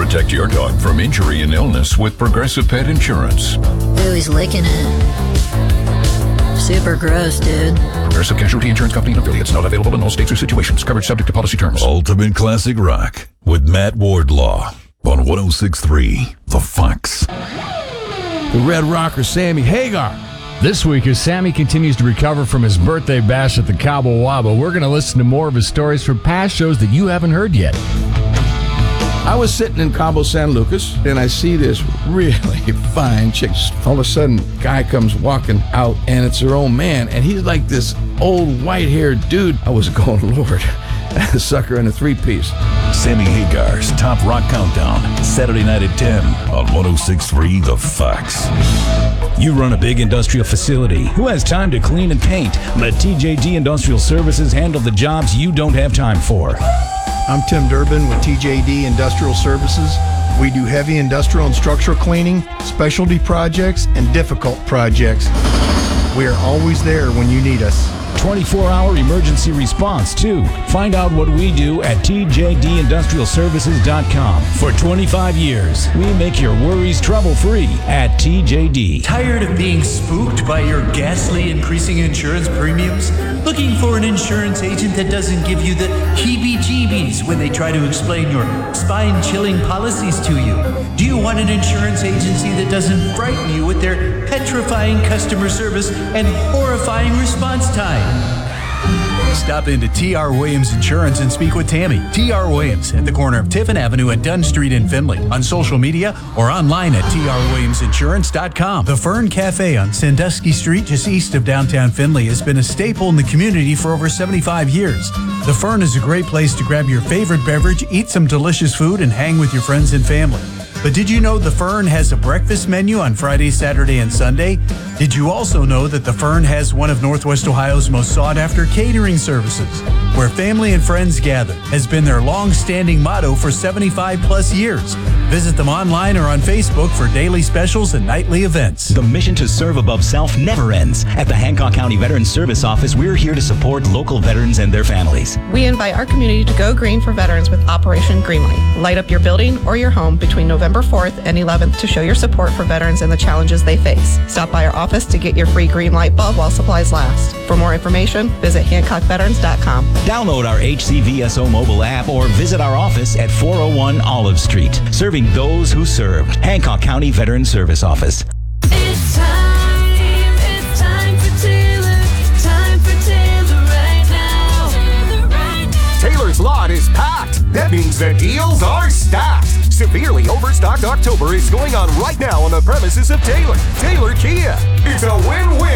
Protect your dog from injury and illness with Progressive Pet Insurance. Ooh, he's licking it. Super gross, dude. Progressive Casualty Insurance Company and affiliates. Not available in all states or situations. Coverage subject to policy terms. Ultimate Classic Rock with Matt Wardlaw on 106.3 The Fox. The Red Rocker, Sammy Hagar. This week, as Sammy continues to recover from his birthday bash at the Cabo Wabo, we're going to listen to more of his stories from past shows that you haven't heard yet. I was sitting in Cabo San Lucas, and I see this really fine chick. All of a sudden, guy comes walking out, and it's her own man, and he's like this old white-haired dude. I was going, Lord, a sucker in a three-piece. Sammy Hagar's Top Rock Countdown, Saturday night at 10 on 106.3 The Fox. You run a big industrial facility. Who has time to clean and paint? Let TJD Industrial Services handle the jobs you don't have time for. I'm Tim Durbin with TJD Industrial Services. We do heavy industrial and structural cleaning, specialty projects, and difficult projects. We are always there when you need us. 24-hour emergency response, too. Find out what we do at tjdindustrialservices.com. For 25 years, we make your worries trouble-free at TJD. Tired of being spooked by your ghastly increasing insurance premiums? Looking for an insurance agent that doesn't give you the heebie-jeebies when they try to explain your spine-chilling policies to you? Do you want an insurance agency that doesn't frighten you with their petrifying customer service and horrifying response time? Stop into T.R. Williams Insurance and speak with Tammy. T.R. Williams at the corner of Tiffin Avenue and Dunn Street in Findlay. On social media or online at trwilliamsinsurance.com. The Fern Cafe on Sandusky Street, just east of downtown Findlay, has been a staple in the community for over 75 years. The Fern is a great place to grab your favorite beverage, eat some delicious food, and hang with your friends and family. But did you know the Fern has a breakfast menu on Friday, Saturday, and Sunday? Did you also know that the Fern has one of Northwest Ohio's most sought-after catering services, where family and friends gather, has been their long-standing motto for 75-plus years. Visit them online or on Facebook for daily specials and nightly events. The mission to serve above self never ends. At the Hancock County Veterans Service Office, we're here to support local veterans and their families. We invite our community to go green for veterans with Operation Greenlight. Light up your building or your home between November 4th and 11th to show your support for veterans and the challenges they face. Stop by our office to get your free green light bulb while supplies last. For more information, visit HancockVeterans.com. Download our HCVSO mobile app or visit our office at 401 Olive Street. Serving those who served. Hancock County Veterans Service Office. It's time for Taylor. Time for Taylor right now. Taylor's lot is packed. That means that deals are stacked. Severely overstocked October is going on right now on the premises of Taylor. Taylor Kia. It's a win-win.